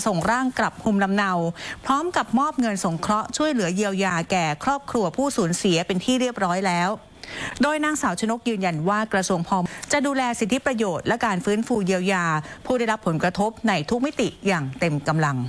ส่งร่างกลับภูมิลำเนาพร้อมกับมอบเงินสงเคราะห์ช่วยเหลือเยียวยาแก่ครอบครัวผู้สูญเสียเป็นที่เรียบร้อยแล้วโดยนางสาวชนกยืนยันว่ากระทรวงพม.จะดูแลสิทธิประโยชน์และการฟื้นฟูเยียวยาผู้ได้รับผลกระทบในทุกมิติอย่างเต็มกำลัง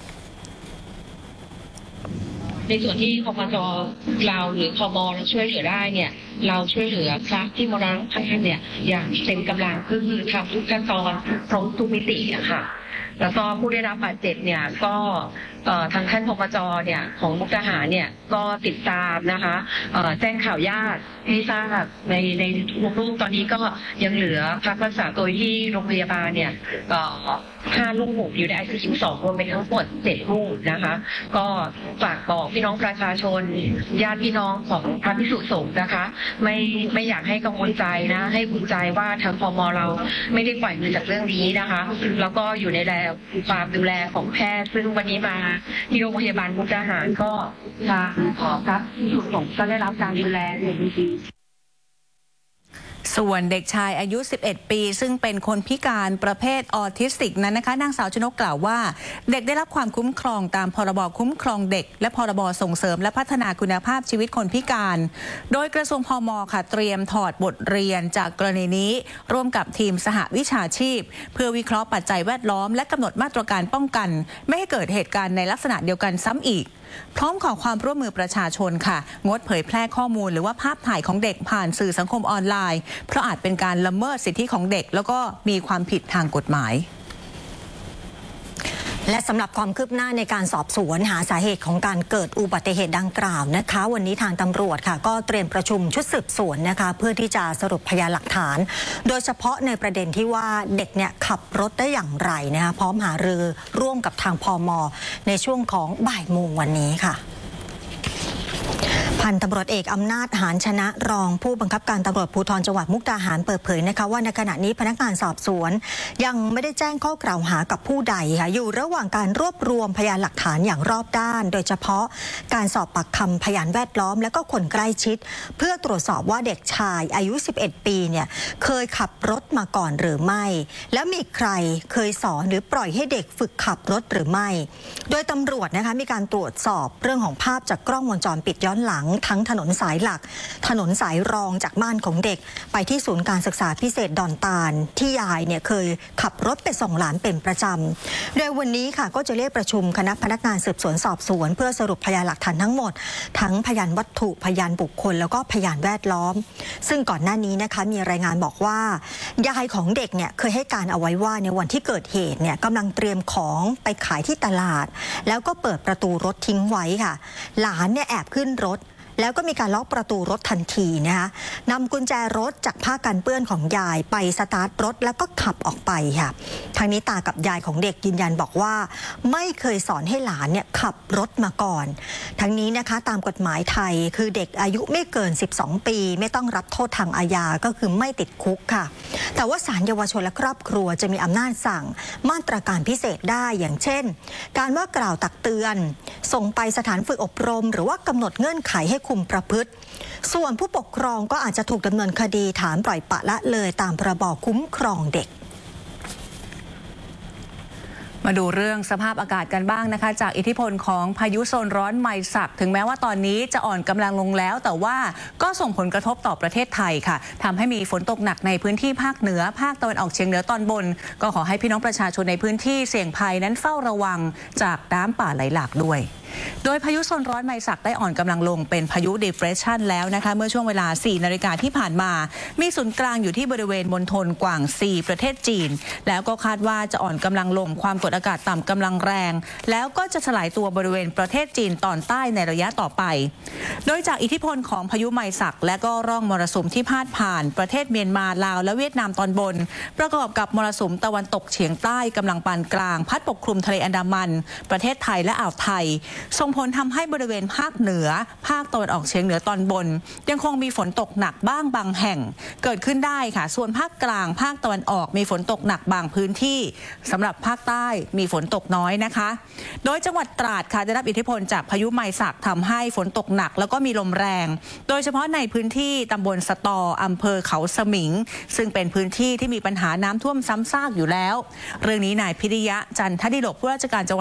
ในส่วนที่คปจ.เราหรือคม.เราช่วยเหลือได้เนี่ยเราช่วยเหลือพระที่มรณภาพเนี่ยอย่างเต็มกำลังคือทำทุกขั้นตอนครบทุกมิติอะค่ะแล้วก็ผู้ได้รับบาดเจ็บเนี่ยก็ทางท่านคปจ.เนี่ยของมุกดาหารเนี่ยก็ติดตามนะคะแจ้งข่าวญาติให้ทราบในทุกรูปตอนนี้ก็ยังเหลือพักรักษาตัวที่โรงพยาบาลเนี่ย5 รูปอยู่ใน ICU 2รวมเป็นทั้งหมด7 รูปนะคะก็ฝากบอกพี่น้องประชาชนญาติพี่น้องของพระภิกษุสงฆ์นะคะไม่อยากให้กังวลใจนะให้ภูมิใจว่าทางพม.เราไม่ได้ปล่อยมือจากเรื่องนี้นะคะแล้วก็อยู่ในความดูแลของแพทย์ซึ่งวันนี้มาที่โรงพยาบาลมุกดาหารก็ทางพระภิกษุสงฆ์ก็ได้รับการดูแลอย่างดีส่วนเด็กชายอายุ 11 ปี ซึ่งเป็นคนพิการประเภทออทิสติกนั้นนะคะนางสาวชนกกล่าวว่าเด็กได้รับความคุ้มครองตามพรบคุ้มครองเด็กและพรบส่งเสริมและพัฒนาคุณภาพชีวิตคนพิการโดยกระทรวงพม.ค่ะเตรียมถอดบทเรียนจากกรณีนี้ร่วมกับทีมสหวิชาชีพเพื่อวิเคราะห์ปัจจัยแวดล้อมและกำหนดมาตรการป้องกันไม่ให้เกิดเหตุการณ์ในลักษณะเดียวกันซ้ำอีกพร้อมขอความร่วมมือประชาชนค่ะงดเผยแพร่ข้อมูลหรือว่าภาพถ่ายของเด็กผ่านสื่อสังคมออนไลน์เพราะอาจเป็นการละเมิดสิทธิของเด็กแล้วก็มีความผิดทางกฎหมายและสำหรับความคืบหน้าในการสอบสวนหาสาเหตุของการเกิดอุบัติเหตุดังกล่าวนะคะวันนี้ทางตำรวจค่ะก็เตรียมประชุมชุดสืบสวนนะคะเพื่อที่จะสรุปพยานหลักฐานโดยเฉพาะในประเด็นที่ว่าเด็กเนี่ยขับรถได้อย่างไรนะคะพร้อมหารือร่วมกับทางพม.ในช่วงของบ่ายโมงวันนี้ค่ะพันตำรวจเอกอำนาจหานชนะรองผู้บังคับการตำรวจภูธรจังหวัดมุกดาหารเปิดเผยนะคะว่าในขณะนี้พนักงานสอบสวนยังไม่ได้แจ้งข้อกล่าวหากับผู้ใดค่ะอยู่ระหว่างการรวบรวมพยานหลักฐานอย่างรอบด้านโดยเฉพาะการสอบปากคำพยานแวดล้อมและก็คนใกล้ชิดเพื่อตรวจสอบว่าเด็กชายอายุ11 ปีเนี่ยเคยขับรถมาก่อนหรือไม่แล้วมีใครเคยสอนหรือปล่อยให้เด็กฝึกขับรถหรือไม่โดยตำรวจนะคะมีการตรวจสอบเรื่องของภาพจากกล้องวงจรปิดย้อนหลังทั้งถนนสายหลักถนนสายรองจากบ้านของเด็กไปที่ศูนย์การศึกษาพิเศษดอนตาลที่ยายเนี่ยเคยขับรถไปส่งหลานเป็นประจำโดยวันนี้ค่ะก็จะเรียกประชุมคณะพนักงานสืบสวนสอบสวนเพื่อสรุปพยานหลักฐานทั้งหมดทั้งพยานวัตถุพยานบุคคลแล้วก็พยานแวดล้อมซึ่งก่อนหน้านี้นะคะมีรายงานบอกว่ายายของเด็กเนี่ยเคยให้การเอาไว้ว่าในวันที่เกิดเหตุเนี่ยกำลังเตรียมของไปขายที่ตลาดแล้วก็เปิดประตูรถทิ้งไว้ค่ะหลานเนี่ยแอบขึ้นรถแล้วก็มีการล็อกประตูรถทันทีนะคะนำกุญแจรถจากผ้ากันเปื้อนของยายไปสตาร์ทรถแล้วก็ขับออกไปค่ะทางนี้ตากับยายของเด็กยืนยันบอกว่าไม่เคยสอนให้หลานเนี่ยขับรถมาก่อนทั้งนี้นะคะตามกฎหมายไทยคือเด็กอายุไม่เกิน12 ปีไม่ต้องรับโทษทางอาญาก็คือไม่ติดคุกค่ะแต่ว่าศาลเยาวชนและครอบครัวจะมีอำนาจสั่งมาตรการพิเศษได้อย่างเช่นการว่ากล่าวตักเตือนส่งไปสถานฝึกอบรมหรือว่ากำหนดเงื่อนไขให้คุมประพฤติส่วนผู้ปกครองก็อาจจะถูกดำเนินคดีฐานปล่อยปละละเลยตามพรบคุ้มครองเด็กมาดูเรื่องสภาพอากาศกันบ้างนะคะจากอิทธิพลของพายุโซนร้อนไมซักถึงแม้ว่าตอนนี้จะอ่อนกำลังลงแล้วแต่ว่าก็ส่งผลกระทบต่อประเทศไทยค่ะทำให้มีฝนตกหนักในพื้นที่ภาคเหนือภาคตะวันออกเฉียงเหนือตอนบนก็ขอให้พี่น้องประชาชนในพื้นที่เสี่ยงภัยนั้นเฝ้าระวังจากน้ำป่าไหลหลากด้วยโดยพายุโซนร้อนไมซักได้อ่อนกำลังลงเป็นพายุ depression แล้วนะคะเมื่อช่วงเวลา 4 นาฬิกาที่ผ่านมามีศูนย์กลางอยู่ที่บริเวณมณฑลกวางซีประเทศจีนแล้วก็คาดว่าจะอ่อนกำลังลงความกดอากาศต่ำกำลังแรงแล้วก็จะสลายตัวบริเวณประเทศจีนตอนใต้ในระยะต่อไปโดยจากอิทธิพลของพายุไมซักและก็ร่องมรสุมที่พาดผ่านประเทศเมียนมาลาวและเวียดนามตอนบนประกอบกับมรสุมตะวันตกเฉียงใต้กำลังปานกลางพัดปกคลุมทะเลอันดามันประเทศไทยและอ่าวไทยส่งผลทำให้บริเวณภาคเหนือภาคตะวันออกเฉียงเหนือตอนบนยังคงมีฝนตกหนักบ้างบางแห่งเกิดขึ้นได้ค่ะส่วนภาคกลางภาคตะวันออกมีฝนตกหนักบางพื้นที่สำหรับภาคใต้มีฝนตกน้อยนะคะโดยจังหวัดตราดค่ะได้รับอิทธิพลจากพายุไมซักทำให้ฝนตกหนักแล้วก็มีลมแรงโดยเฉพาะในพื้นที่ตำบลสตออำเภอเขาสมิงซึ่งเป็นพื้นที่ที่มีปัญหาน้ำท่วมซ้ำซากอยู่แล้วเรื่องนี้นายพิริยะจันทดิโลกผู้ราชการจังหวัด